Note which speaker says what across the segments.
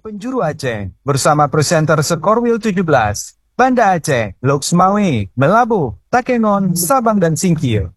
Speaker 1: Penjuru Aceh bersama presenter Skorwil 17, Banda Aceh, Loksmawe, Melabuh, Takengon, Sabang dan Singkil.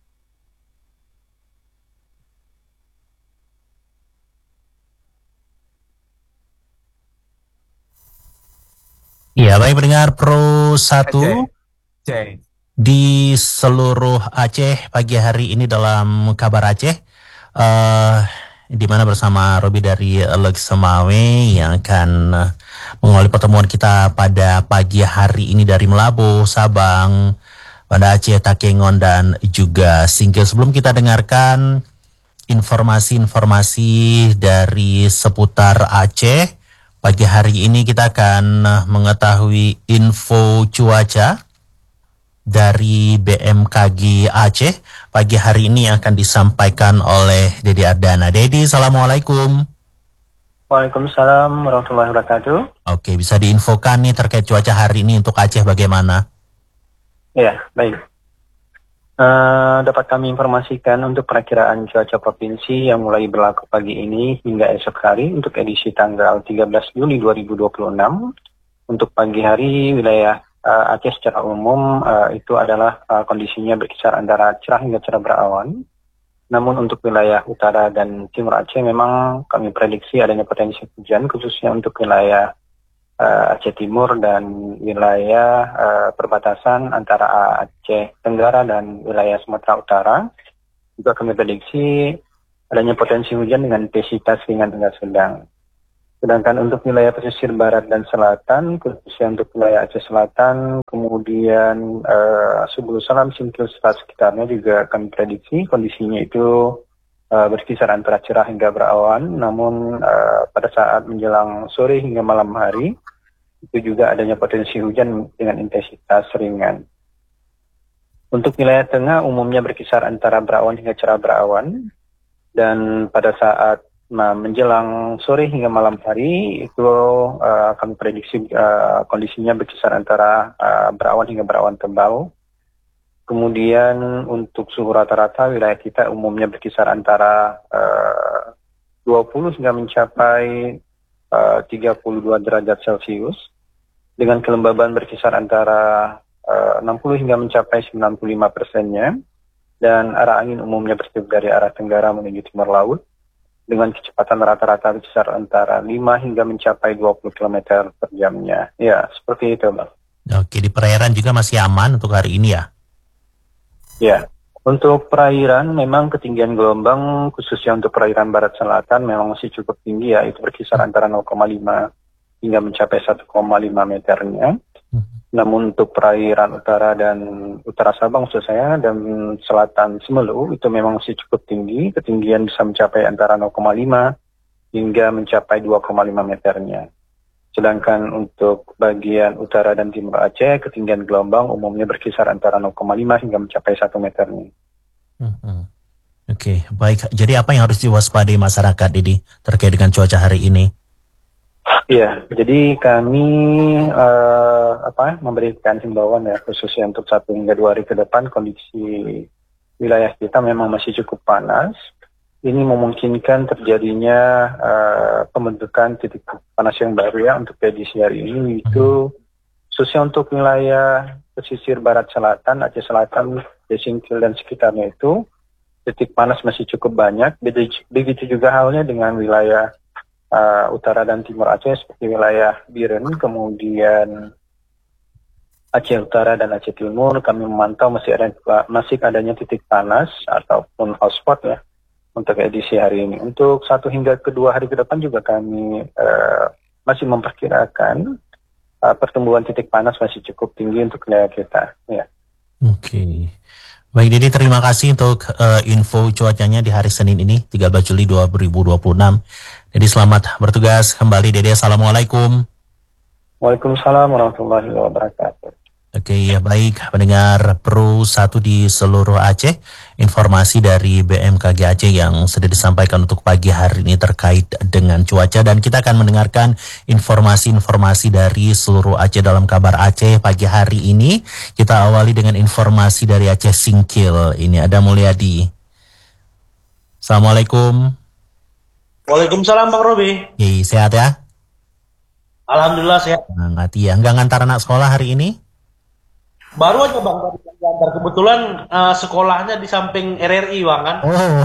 Speaker 2: Ya, baik pendengar Pro 1
Speaker 1: Aceh.
Speaker 2: di seluruh Aceh pagi hari ini dalam Kabar Aceh, di mana bersama Robi dari Loksmawe yang akan mengawali pertemuan kita pada pagi hari ini dari Melabuh, Sabang, Banda Aceh, Takengon dan juga Singkil. Sebelum kita dengarkan informasi-informasi dari seputar Aceh, pagi hari ini kita akan mengetahui info cuaca dari BMKG Aceh. Pagi hari ini akan disampaikan oleh Dedi Ardana. Dedi, Assalamualaikum.
Speaker 3: Waalaikumsalam warahmatullahi wabarakatuh.
Speaker 2: Oke, bisa diinfokan nih terkait cuaca hari ini untuk Aceh bagaimana?
Speaker 3: Ya, baik. Dapat kami informasikan untuk perakiraan cuaca provinsi yang mulai berlaku pagi ini hingga esok hari untuk edisi tanggal 13 Juli 2026. Untuk pagi hari wilayah Aceh secara umum itu adalah kondisinya berkisar antara cerah hingga cerah berawan. Namun untuk wilayah utara dan timur Aceh memang kami prediksi adanya potensi hujan khususnya untuk wilayah Aceh Timur dan wilayah perbatasan antara Aceh Tenggara dan wilayah Sumatera Utara. Juga kami prediksi adanya potensi hujan dengan intensitas ringan hingga sedang. Sedangkan untuk wilayah pesisir barat dan selatan, khususnya untuk wilayah Aceh Selatan, kemudian Subulu Salam, Singkil, sekitarnya juga kami prediksi kondisinya itu berkisar antara cerah hingga berawan, namun pada saat menjelang sore hingga malam hari, itu juga adanya potensi hujan dengan intensitas ringan. Untuk wilayah tengah umumnya berkisar antara berawan hingga cerah berawan, dan pada saat menjelang sore hingga malam hari itu kami prediksi kondisinya berkisar antara berawan hingga berawan tebal. Kemudian untuk suhu rata-rata wilayah kita umumnya berkisar antara 20 hingga mencapai 32 derajat Celcius dengan kelembaban berkisar antara 60 hingga mencapai 95%-nya, dan arah angin umumnya bertiup dari arah tenggara menuju timur laut dengan kecepatan rata-rata berkisar antara 5 hingga mencapai 20 km per jamnya. Ya, seperti itu, Bang.
Speaker 2: Oke, di perairan juga masih aman untuk hari ini ya?
Speaker 3: Ya, untuk perairan memang ketinggian gelombang khususnya untuk perairan barat selatan memang masih cukup tinggi ya, itu berkisar antara 0,5 hingga mencapai 1,5 meternya. Namun untuk perairan utara dan utara Sabang maksud saya dan selatan Semelu itu memang masih cukup tinggi, ketinggian bisa mencapai antara 0,5 hingga mencapai 2,5 meternya. Sedangkan untuk bagian utara dan timur Aceh, ketinggian gelombang umumnya berkisar antara 0,5 hingga mencapai 1 meternya.
Speaker 2: Oke, baik. Jadi apa yang harus diwaspadai masyarakat, Didi, terkait dengan cuaca hari ini?
Speaker 3: Ya, jadi kami memberikan himbauan ya, khususnya untuk 1 hingga 2 hari ke depan kondisi wilayah kita memang masih cukup panas. Ini memungkinkan terjadinya pembentukan titik panas yang baru ya untuk edisi hari ini, itu khususnya untuk wilayah pesisir barat selatan, Aceh Selatan, Singkil dan sekitarnya itu titik panas masih cukup banyak. Begitu juga halnya dengan wilayah utara dan timur Aceh seperti wilayah Biren, kemudian Aceh Utara dan Aceh Timur. Kami memantau masih adanya titik panas ataupun hotspot ya untuk edisi hari ini. Untuk 1 hingga 2 hari ke depan juga kami masih memperkirakan pertumbuhan titik panas masih cukup tinggi untuk wilayah kita. Ya.
Speaker 2: Oke. Baik Didi, terima kasih untuk info cuacanya di hari Senin ini, 13 Juli 2026. Jadi selamat bertugas kembali Dede. Assalamualaikum.
Speaker 3: Waalaikumsalam warahmatullahi wabarakatuh.
Speaker 2: Oke, ya baik pendengar Pro 1 di seluruh Aceh, informasi dari BMKG Aceh yang sudah disampaikan untuk pagi hari ini terkait dengan cuaca, dan kita akan mendengarkan informasi-informasi dari seluruh Aceh dalam Kabar Aceh pagi hari ini. Kita awali dengan informasi dari Aceh Singkil. Ini ada Mulyadi. Assalamualaikum.
Speaker 4: Waalaikumsalam Bang Robi.
Speaker 2: Sehat ya?
Speaker 4: Alhamdulillah sehat.
Speaker 2: Semangat ya. Nggak ngantar anak sekolah hari ini?
Speaker 4: Baru aja Bang tadi diantar. Kebetulan sekolahnya di samping RRI Bang kan.
Speaker 2: Oh,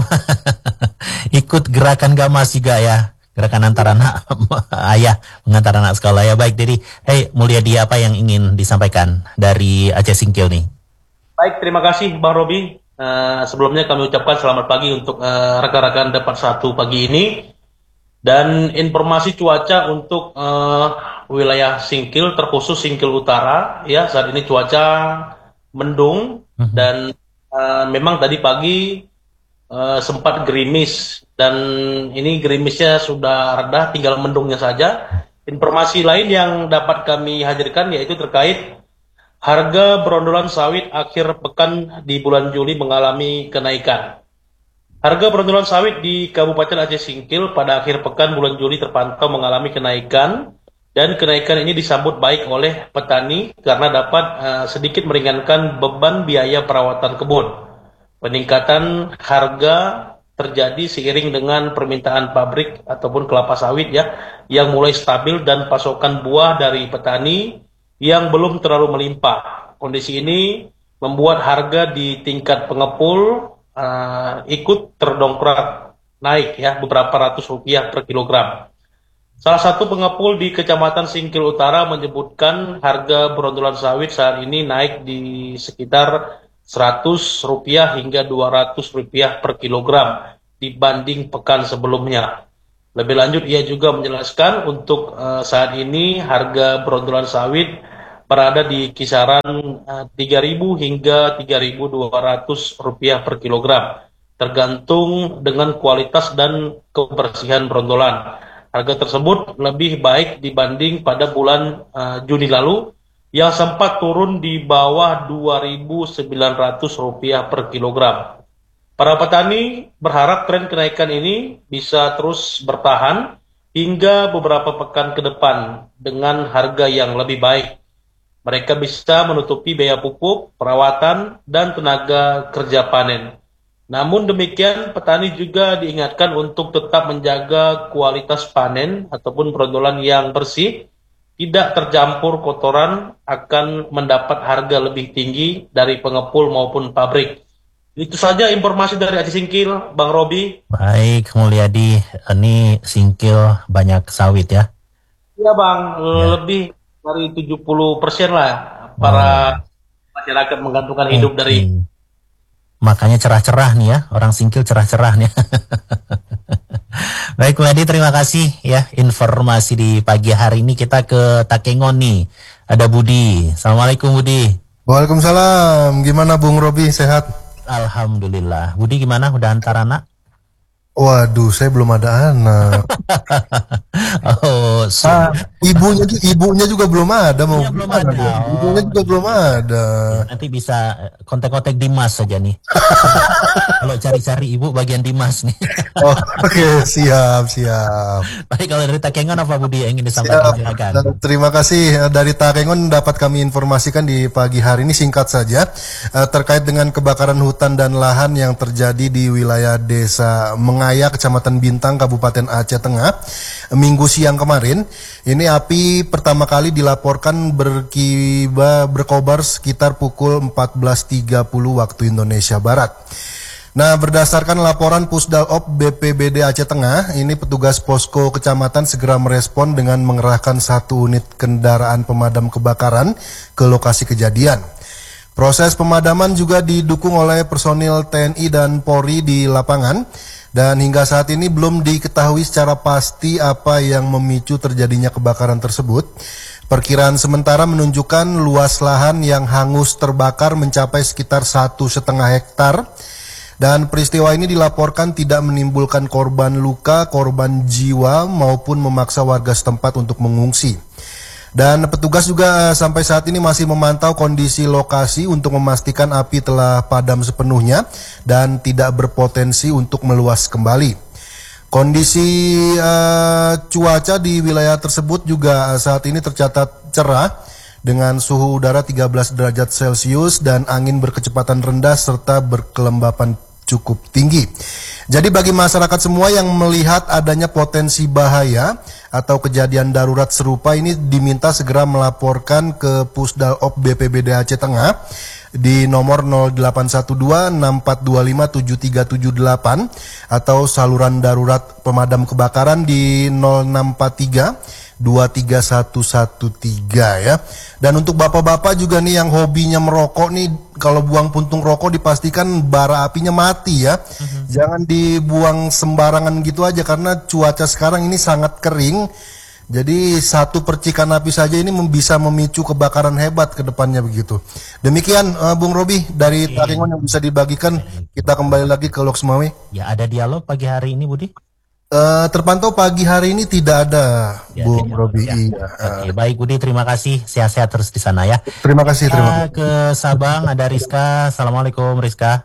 Speaker 2: ikut gerakan Gamas juga ya. Gerakan antar anak ayah mengantar anak sekolah ya. Baik, jadi, Mulyadi, apa yang ingin disampaikan dari Aceh Singkil nih?
Speaker 4: Baik, terima kasih Bang Robi. Sebelumnya kami ucapkan selamat pagi untuk rekan-rekan Dapat Satu pagi ini. Dan informasi cuaca untuk wilayah Singkil, terkhusus Singkil Utara, ya saat ini cuaca mendung dan memang tadi pagi sempat gerimis dan ini gerimisnya sudah reda, tinggal mendungnya saja. Informasi lain yang dapat kami hadirkan yaitu terkait harga berondolan sawit akhir pekan di bulan Juli mengalami kenaikan. Harga berondolan sawit di Kabupaten Aceh Singkil pada akhir pekan bulan Juli terpantau mengalami kenaikan dan kenaikan ini disambut baik oleh petani karena dapat sedikit meringankan beban biaya perawatan kebun. Peningkatan harga terjadi seiring dengan permintaan pabrik ataupun kelapa sawit ya yang mulai stabil dan pasokan buah dari petani yang belum terlalu melimpah. Kondisi ini membuat harga di tingkat pengepul ikut terdongkrak naik ya beberapa ratus rupiah per kilogram. Salah satu pengepul di Kecamatan Singkil Utara menyebutkan harga berondolan sawit saat ini naik di sekitar Rp100 hingga Rp200 per kilogram dibanding pekan sebelumnya. Lebih lanjut ia juga menjelaskan untuk saat ini harga berondolan sawit berada di kisaran Rp3.000 hingga Rp3.200 per kilogram, tergantung dengan kualitas dan kebersihan berondolan. Harga tersebut lebih baik dibanding pada bulan Juni lalu, yang sempat turun di bawah Rp2.900 per kilogram. Para petani berharap tren kenaikan ini bisa terus bertahan hingga beberapa pekan ke depan dengan harga yang lebih baik. Mereka bisa menutupi biaya pupuk, perawatan, dan tenaga kerja panen. Namun demikian, petani juga diingatkan untuk tetap menjaga kualitas panen ataupun berondolan yang bersih, tidak tercampur kotoran, akan mendapat harga lebih tinggi dari pengepul maupun pabrik. Itu saja informasi dari Aceh Singkil, Bang Robi.
Speaker 2: Baik, Mulyadi, ini Singkil banyak sawit ya?
Speaker 4: Iya Bang, lebih dari 70% lah para masyarakat menggantungkan hidup dari.
Speaker 2: Makanya cerah-cerah nih ya, orang Singkil cerah-cerah nih. Baik, Mulyadi, terima kasih ya informasi di pagi hari ini. Kita ke Takengon nih, ada Budi. Assalamualaikum Budi.
Speaker 5: Waalaikumsalam, gimana Bung Robi, sehat?
Speaker 2: Alhamdulillah. Budi gimana, udah antar anak?
Speaker 5: Waduh, saya belum ada anak.
Speaker 2: Oh,
Speaker 5: Ibunya juga belum ada, mau
Speaker 2: belum
Speaker 5: gimana
Speaker 2: ada.
Speaker 5: dong? Ibunya juga belum ada.
Speaker 2: Nanti bisa kontak-kontak Dimas saja nih. Kalau cari-cari ibu bagian Dimas nih.
Speaker 5: Oh, oke, siap.
Speaker 2: Baik, kalau dari Takengon apa Budi yang ingin disampaikan? Silakan.
Speaker 5: Dan terima kasih dari Takengon dapat kami informasikan di pagi hari ini singkat saja terkait dengan kebakaran hutan dan lahan yang terjadi di wilayah Desa Mengaya, Kecamatan Bintang, Kabupaten Aceh Tengah, Minggu siang kemarin. Ini api pertama kali dilaporkan berkobar sekitar pukul 14.30 waktu Indonesia Barat. Nah, berdasarkan laporan Pusdalop BPBD Aceh Tengah, ini petugas posko kecamatan segera merespon dengan mengerahkan 1 unit kendaraan pemadam kebakaran ke lokasi kejadian. Proses pemadaman juga didukung oleh personil TNI dan Polri di lapangan, dan hingga saat ini belum diketahui secara pasti apa yang memicu terjadinya kebakaran tersebut. Perkiraan sementara menunjukkan luas lahan yang hangus terbakar mencapai sekitar 1,5 hektar. Dan peristiwa ini dilaporkan tidak menimbulkan korban luka, korban jiwa maupun memaksa warga setempat untuk mengungsi. Dan petugas juga sampai saat ini masih memantau kondisi lokasi untuk memastikan api telah padam sepenuhnya dan tidak berpotensi untuk meluas kembali. Kondisi cuaca di wilayah tersebut juga saat ini tercatat cerah dengan suhu udara 13 derajat Celcius dan angin berkecepatan rendah serta berkelembapan cukup tinggi. Jadi bagi masyarakat semua yang melihat adanya potensi bahaya atau kejadian darurat serupa ini diminta segera melaporkan ke Pusdalop BPBD Aceh Tengah di nomor 0812-6425-7378 atau saluran darurat pemadam kebakaran di 0643-23113 ya. Dan untuk bapak-bapak juga nih yang hobinya merokok nih, kalau buang puntung rokok dipastikan bara apinya mati ya. Jangan dibuang sembarangan gitu aja karena cuaca sekarang ini sangat kering. Jadi satu percikan api saja ini bisa memicu kebakaran hebat ke depannya begitu. Demikian Bung Robi dari Takengon yang bisa dibagikan. Kita kembali lagi ke Loks Mawe.
Speaker 2: Ya, ada dialog pagi hari ini, Budi?
Speaker 5: Terpantau pagi hari ini tidak ada,
Speaker 2: Ya,
Speaker 5: Bung Robi.
Speaker 2: Ya. Oke, baik Budi, terima kasih. Sehat-sehat terus di sana ya.
Speaker 5: Terima kasih.
Speaker 2: Ke Sabang ada Rizka. Assalamualaikum Rizka.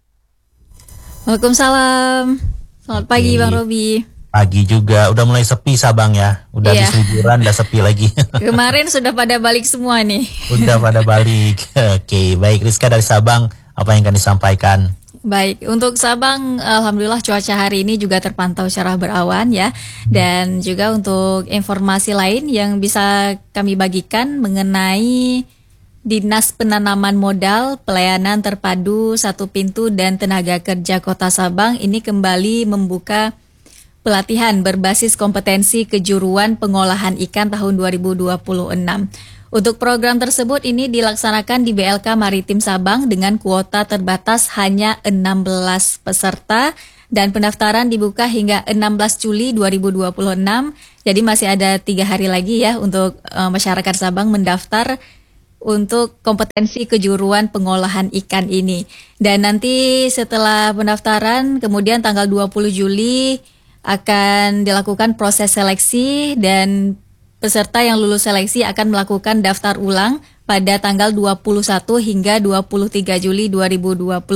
Speaker 6: Waalaikumsalam. Selamat pagi Bang Robi.
Speaker 2: Pagi juga, udah mulai sepi Sabang ya. Udah habis liburan, udah sepi lagi.
Speaker 6: Kemarin sudah pada balik semua nih.
Speaker 2: Udah pada balik. Oke, baik Rizka dari Sabang, apa yang akan disampaikan?
Speaker 6: Baik, untuk Sabang, alhamdulillah cuaca hari ini juga terpantau cerah berawan ya. Dan juga untuk informasi lain yang bisa kami bagikan mengenai Dinas Penanaman Modal, Pelayanan Terpadu Satu Pintu dan Tenaga Kerja Kota Sabang ini kembali membuka pelatihan berbasis kompetensi kejuruan pengolahan ikan tahun 2026. Untuk program tersebut ini dilaksanakan di BLK Maritim Sabang dengan kuota terbatas hanya 16 peserta dan pendaftaran dibuka hingga 16 Juli 2026. Jadi masih ada 3 hari lagi ya untuk masyarakat Sabang mendaftar untuk kompetensi kejuruan pengolahan ikan ini. Dan nanti setelah pendaftaran kemudian tanggal 20 Juli akan dilakukan proses seleksi dan peserta yang lulus seleksi akan melakukan daftar ulang pada tanggal 21 hingga 23 Juli 2026.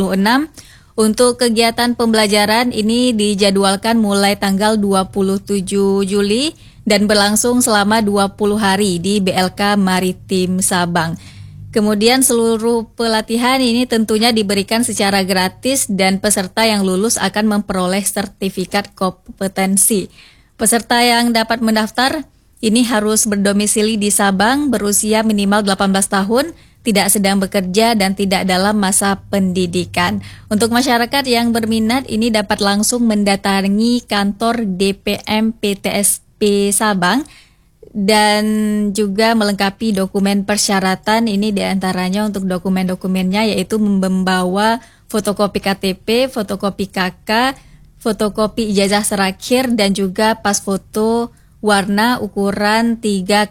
Speaker 6: Untuk kegiatan pembelajaran ini dijadwalkan mulai tanggal 27 Juli dan berlangsung selama 20 hari di BLK Maritim Sabang. Kemudian seluruh pelatihan ini tentunya diberikan secara gratis dan peserta yang lulus akan memperoleh sertifikat kompetensi. Peserta yang dapat mendaftar ini harus berdomisili di Sabang, berusia minimal 18 tahun, tidak sedang bekerja dan tidak dalam masa pendidikan. Untuk masyarakat yang berminat ini dapat langsung mendatangi kantor DPM PTSP Sabang dan juga melengkapi dokumen persyaratan. Ini diantaranya untuk dokumen-dokumennya yaitu membawa fotokopi KTP, fotokopi KK, fotokopi ijazah terakhir dan juga pas foto warna ukuran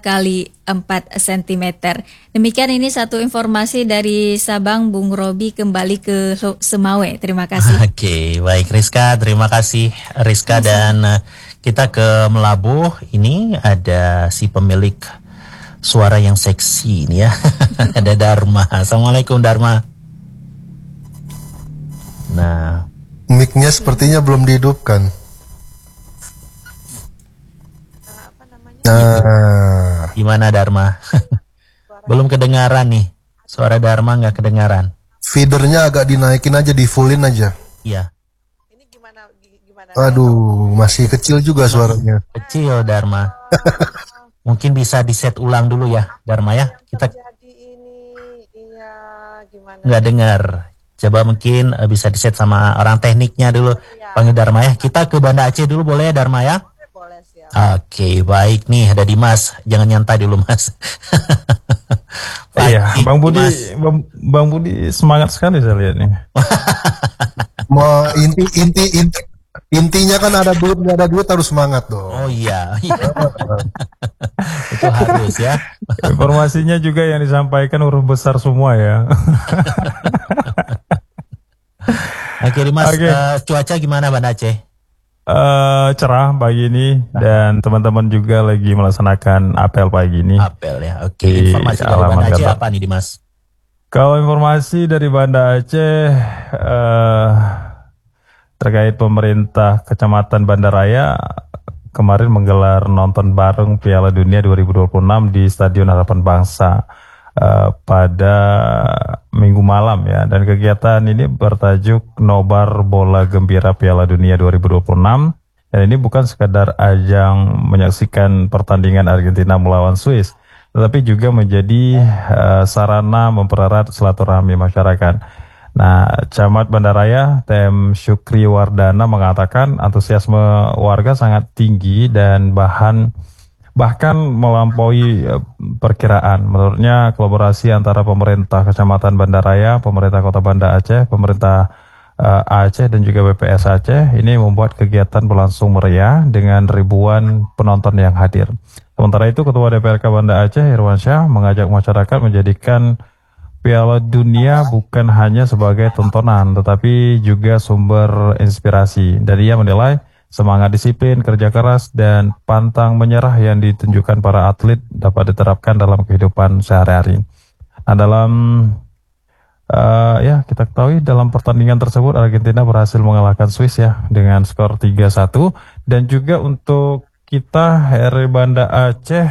Speaker 6: 3x4 cm. Demikian ini satu informasi dari Sabang. Bung Robi kembali ke Semawe. Terima kasih.
Speaker 2: Oke, baik Rizka, terima kasih Rizka. Dan kita ke Melabuh. Ini ada si pemilik suara yang seksi ini ya. Ada Dharma. Assalamualaikum Dharma. Nah,
Speaker 5: Mic-nya sepertinya belum dihidupkan.
Speaker 2: gimana Dharma? Belum kedengaran nih. Suara Dharma nggak kedengaran.
Speaker 5: Feedernya agak dinaikin aja, di fullin aja.
Speaker 2: Iya.
Speaker 7: Ini gimana?
Speaker 5: Aduh, masih kecil juga suaranya.
Speaker 2: Kecil Dharma. Mungkin bisa di-set ulang dulu ya Dharma ya. Kita
Speaker 7: Jadi ini, iya, gimana?
Speaker 2: nggak dengar. Coba mungkin bisa di-set sama orang tekniknya dulu. Panggil Dharma ya. Kita ke Banda Aceh dulu boleh ya Dharma ya?
Speaker 7: Boleh siap.
Speaker 2: Oke, baik nih ada Dimas. Jangan nyantai dulu Mas.
Speaker 1: Iya,
Speaker 2: Baik,
Speaker 1: Bang Budi,
Speaker 2: Dimas.
Speaker 1: Bang Budi semangat sekali saya lihat nih.
Speaker 5: Mau intinya kan ada duit, nggak ada duit harus semangat dong.
Speaker 2: Oh iya. Itu harus ya.
Speaker 1: Informasinya juga yang disampaikan huruf besar semua ya.
Speaker 2: Oke Dimas,
Speaker 1: Oke.
Speaker 2: cuaca gimana Banda Aceh?
Speaker 1: Cerah pagi ini dan teman-teman juga lagi melaksanakan apel pagi ini.
Speaker 2: Apel ya. Oke,
Speaker 1: Di
Speaker 2: informasi dari
Speaker 1: alamat
Speaker 2: Banda Aceh
Speaker 1: Gabar.
Speaker 2: apa nih Dimas?
Speaker 1: Kalau informasi dari Banda Aceh terkait pemerintah Kecamatan Bandaraya kemarin menggelar nonton bareng Piala Dunia 2026 di Stadion Harapan Bangsa.
Speaker 8: pada minggu malam ya, dan kegiatan ini bertajuk Nobar Bola Gembira Piala Dunia 2026. Dan ini bukan sekadar ajang menyaksikan pertandingan Argentina melawan Swiss, tetapi juga menjadi sarana mempererat silaturahmi masyarakat. Nah, Camat Bandaraya Tem Syukri Wardana mengatakan antusiasme warga sangat tinggi dan bahkan melampaui perkiraan. Menurutnya kolaborasi antara pemerintah Kecamatan Bandaraya, pemerintah Kota Banda Aceh, pemerintah Aceh dan juga BPS Aceh ini membuat kegiatan berlangsung meriah dengan ribuan penonton yang hadir. Sementara itu Ketua DPRK Banda Aceh Irwansyah mengajak masyarakat menjadikan Piala Dunia bukan hanya sebagai tontonan tetapi juga sumber inspirasi. Dan ia menilai semangat disiplin, kerja keras, dan pantang menyerah yang ditunjukkan para atlet dapat diterapkan dalam kehidupan sehari-hari. Nah, dalam kita ketahui dalam pertandingan tersebut Argentina berhasil mengalahkan Swiss ya dengan skor 3-1. Dan juga untuk kita RRI Banda Aceh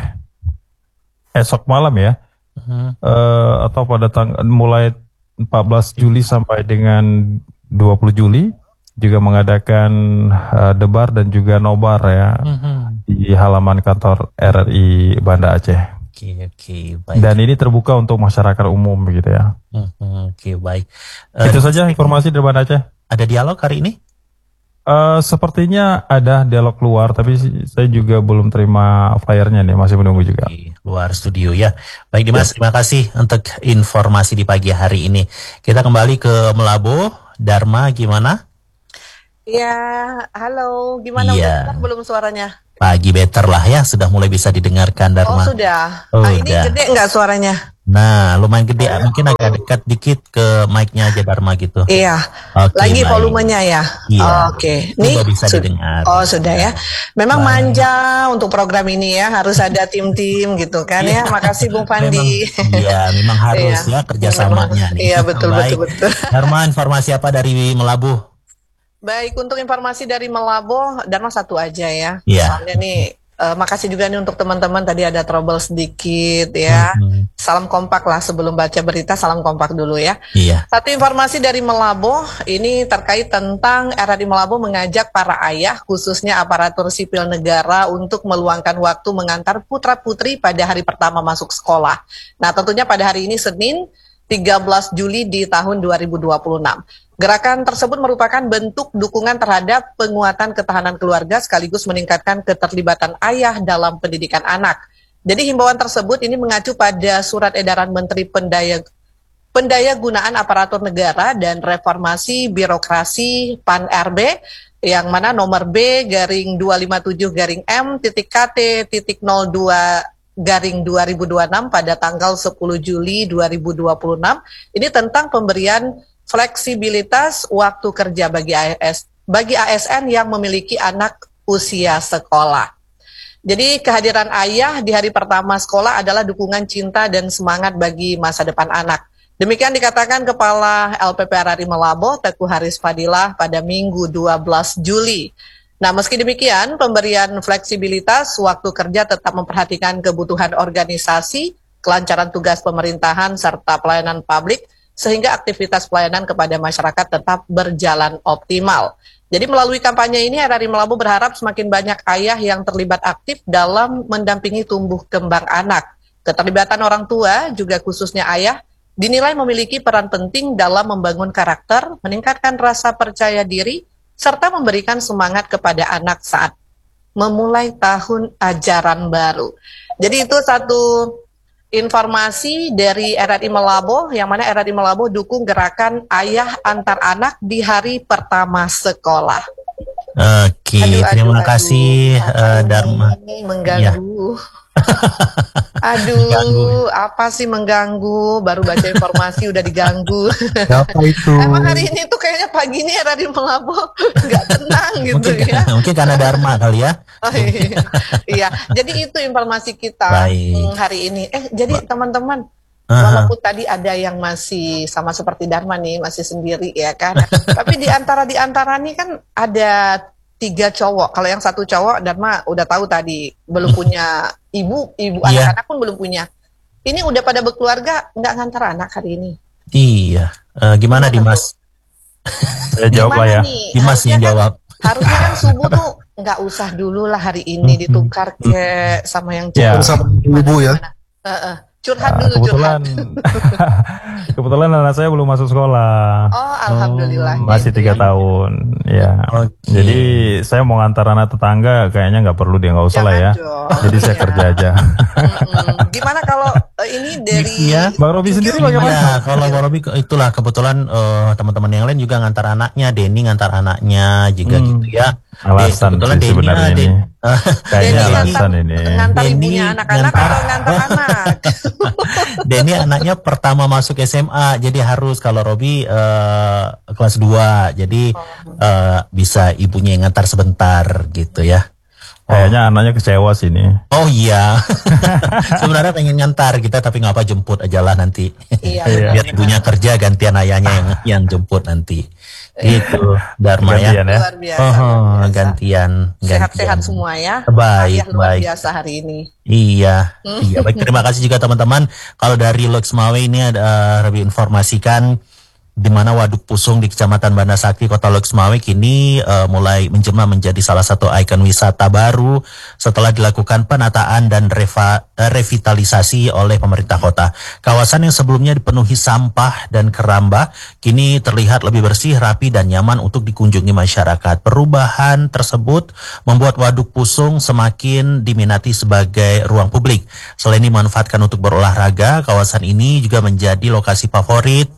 Speaker 8: esok malam ya, atau pada mulai 14 Juli sampai dengan 20 Juli juga mengadakan debar dan juga nobar ya di halaman kantor RRI Banda Aceh.
Speaker 2: Oke, baik.
Speaker 8: Dan ini terbuka untuk masyarakat umum begitu ya.
Speaker 2: Oke, baik.
Speaker 8: Itu saja informasi dari Banda Aceh.
Speaker 2: Ada dialog hari ini?
Speaker 8: Sepertinya ada dialog luar, tapi saya juga belum terima flyernya nih, masih menunggu juga.
Speaker 2: Di luar studio ya. Baik Dimas, terima kasih untuk informasi di pagi hari ini. Kita kembali ke Melabo. Dharma gimana?
Speaker 7: Iya, halo. Gimana
Speaker 2: Iya.
Speaker 7: udah belum suaranya?
Speaker 2: Pagi better lah ya, sudah mulai bisa didengarkan
Speaker 7: Oh,
Speaker 2: Dharma.
Speaker 7: sudah. Ini
Speaker 2: Udah.
Speaker 7: gede nggak suaranya?
Speaker 2: Nah, lumayan gede, mungkin agak dekat dikit ke mic-nya aja Dharma gitu.
Speaker 7: Iya.
Speaker 2: Oke,
Speaker 7: Lagi
Speaker 2: baik.
Speaker 7: volumenya ya?
Speaker 2: Iya.
Speaker 7: Oke.
Speaker 2: Sudah bisa didengar.
Speaker 7: Oh, sudah ya. Memang
Speaker 2: Baik.
Speaker 7: manja untuk program ini ya, harus ada tim-tim gitu kan ya. Makasih Bung Pandi.
Speaker 2: Memang harus
Speaker 7: Iya.
Speaker 2: ya kerjasamanya nih.
Speaker 7: Iya, betul,
Speaker 2: Baik.
Speaker 7: betul.
Speaker 2: Dharma, informasi apa dari Melabuh?
Speaker 7: Baik, untuk informasi dari Melabo, Dharma satu aja ya.
Speaker 2: Iya.
Speaker 7: Soalnya nih, makasih juga nih untuk teman-teman, tadi ada trouble sedikit ya. Salam kompak lah sebelum baca berita, salam kompak dulu ya.
Speaker 2: Iya.
Speaker 7: Satu informasi dari Melabo, ini terkait tentang RRI Melabo mengajak para ayah, khususnya aparatur sipil negara untuk meluangkan waktu mengantar putra-putri pada hari pertama masuk sekolah. Nah, tentunya pada hari ini Senin, 13 Juli di tahun 2026. Gerakan tersebut merupakan bentuk dukungan terhadap penguatan ketahanan keluarga sekaligus meningkatkan keterlibatan ayah dalam pendidikan anak. Jadi himbauan tersebut ini mengacu pada surat edaran Menteri Pendayagunaan Aparatur Negara dan Reformasi Birokrasi PAN-RB yang mana nomor B/27-M.KT.02/2026 pada tanggal 10 Juli 2026. Ini tentang pemberian fleksibilitas waktu kerja bagi ASN yang memiliki anak usia sekolah. Jadi kehadiran ayah di hari pertama sekolah adalah dukungan cinta dan semangat bagi masa depan anak. Demikian dikatakan Kepala LPP RRI Melabo, Teguh Haris Fadilah pada Minggu 12 Juli. Nah, meski demikian, pemberian fleksibilitas waktu kerja tetap memperhatikan kebutuhan organisasi, kelancaran tugas pemerintahan, serta pelayanan publik, sehingga aktivitas pelayanan kepada masyarakat tetap berjalan optimal. Jadi melalui kampanye ini RRI Melabo berharap semakin banyak ayah yang terlibat aktif dalam mendampingi tumbuh kembang anak. Keterlibatan orang tua, juga khususnya ayah, dinilai memiliki peran penting dalam membangun karakter, meningkatkan rasa percaya diri, serta memberikan semangat kepada anak saat memulai tahun ajaran baru. Jadi itu satu informasi dari RRI Melabo, yang mana RRI Melabo dukung gerakan ayah antar anak di hari pertama sekolah.
Speaker 2: Oke, terima kasih Dharma.
Speaker 7: Mengganggu.
Speaker 2: Mengganggu.
Speaker 7: Apa sih mengganggu? Baru baca informasi udah diganggu.
Speaker 5: Siapa itu?
Speaker 7: Emang hari ini tuh kayaknya pagi ini RRI Melabo nggak tenang gitu ya.
Speaker 2: Mungkin karena Dharma kali ya.
Speaker 7: Oh, iya. Iya, jadi itu informasi kita hari ini. Jadi teman-teman, walaupun tadi ada yang masih sama seperti Dharma nih, masih sendiri ya kan. Tapi di antara nih kan ada 3 cowok. Kalau yang 1 cowok, Dharma udah tahu tadi belum punya ibu anak-anak pun belum punya. ini udah pada berkeluarga, nggak ngantar anak hari ini.
Speaker 2: Iya. Gimana Dimas?
Speaker 8: Saya jawab lah ya.
Speaker 7: Nih?
Speaker 2: Dimas yang jawab.
Speaker 7: Harusnya kan subuh tuh nggak usah dulu lah hari ini ditukar ke sama yang
Speaker 8: Ya.
Speaker 7: cowok.
Speaker 5: Sama ibu ya.
Speaker 7: Curhat dulu, curhat.
Speaker 8: Kebetulan anak saya belum masuk sekolah.
Speaker 7: Oh, alhamdulillah.
Speaker 8: Masih 3 tahun, ya.
Speaker 2: Oke.
Speaker 8: Jadi saya mau ngantar anak tetangga, kayaknya nggak perlu dia, nggak usah lah ya.
Speaker 7: dong.
Speaker 8: Jadi saya kerja aja.
Speaker 7: Gimana kalau ini dari
Speaker 2: Iya.
Speaker 8: Bang Robi sendiri bagaimana?
Speaker 2: Nah, kalau Bang Robi itulah kebetulan teman-teman yang lain juga ngantar anaknya, Denny ngantar anaknya juga gitu ya.
Speaker 8: Alasan
Speaker 2: Kebetulan
Speaker 8: sih
Speaker 2: Denny
Speaker 8: sebenarnya
Speaker 2: ada-
Speaker 8: ini. Kayaknya
Speaker 7: Denny
Speaker 8: alasan ini.
Speaker 7: ngantar
Speaker 2: Denny
Speaker 7: ibunya anak-anak
Speaker 2: ngantar-
Speaker 7: atau ngantar anak?
Speaker 2: Denny anaknya pertama masuk SMA, jadi harus kalau Robi kelas 2, jadi bisa ibunya yang ngantar sebentar gitu ya.
Speaker 8: Kayaknya anaknya kecewa sih ini.
Speaker 2: Oh iya, sebenarnya pengen ngantar kita tapi ngapa jemput aja lah nanti.
Speaker 7: Iya.
Speaker 2: Biar ibunya kerja gantian ayahnya yang jemput nanti. Gitu, Dharma ya.
Speaker 8: Gantian ya.
Speaker 7: Luar biasa.
Speaker 2: Oh,
Speaker 7: luar biasa.
Speaker 2: gantian.
Speaker 7: Sehat-sehat semua ya.
Speaker 2: Baik,
Speaker 7: Ayah luar
Speaker 2: baik.
Speaker 7: biasa hari ini.
Speaker 2: Iya, iya. Baik, terima kasih juga teman-teman. Kalau dari Loksmawe ini ada lebih informasikan di mana Waduk Pusung di Kecamatan Banda Sakti, Kota Loksmawe kini mulai menjelma menjadi salah satu ikon wisata baru setelah dilakukan penataan dan revitalisasi oleh pemerintah kota. Kawasan yang sebelumnya dipenuhi sampah dan keramba kini terlihat lebih bersih, rapi dan nyaman untuk dikunjungi masyarakat. Perubahan tersebut membuat Waduk Pusung semakin diminati sebagai ruang publik. Selain dimanfaatkan untuk berolahraga, kawasan ini juga menjadi lokasi favorit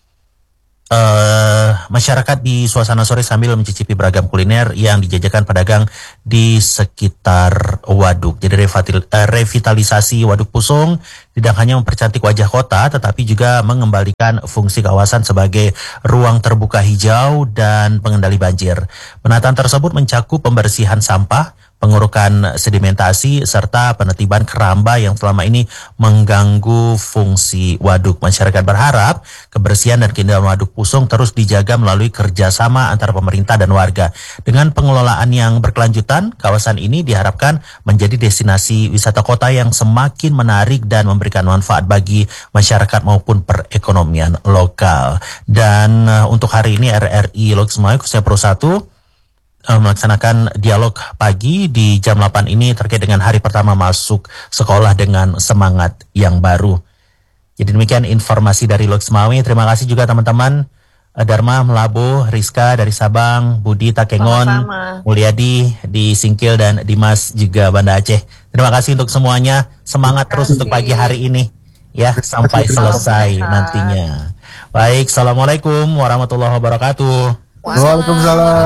Speaker 2: masyarakat di suasana sore sambil mencicipi beragam kuliner yang dijajakan pedagang di sekitar waduk. Jadi revitalisasi Waduk Pusung tidak hanya mempercantik wajah kota, tetapi juga mengembalikan fungsi kawasan sebagai ruang terbuka hijau dan pengendali banjir. Penataan tersebut mencakup pembersihan sampah, pengurukan sedimentasi, serta penertiban keramba yang selama ini mengganggu fungsi waduk. Masyarakat berharap kebersihan dan keindahan Waduk Pusung terus dijaga melalui kerjasama antara pemerintah dan warga. Dengan pengelolaan yang berkelanjutan, kawasan ini diharapkan menjadi destinasi wisata kota yang semakin menarik dan memberikan manfaat bagi masyarakat maupun perekonomian lokal. Dan untuk hari ini RRI Loksmawe khususnya Pro 1 melaksanakan dialog pagi di jam 8 ini terkait dengan hari pertama masuk sekolah dengan semangat yang baru. Jadi demikian informasi dari Loksmawe. Terima kasih juga teman-teman Dharma Melabo, Rizka dari Sabang, Budi Takengon,
Speaker 7: Sama-sama.
Speaker 2: Mulyadi di Singkil dan Dimas juga Banda Aceh. Terima kasih untuk semuanya. Semangat terus untuk pagi hari ini ya sampai selesai nantinya. Baik, Assalamualaikum warahmatullahi wabarakatuh.
Speaker 5: Waalaikumsalam.